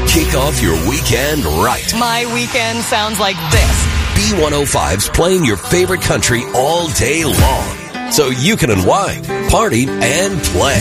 Kick off your weekend right. My weekend sounds like this. B105's playing your favorite country all day long, so you can unwind, party, and play.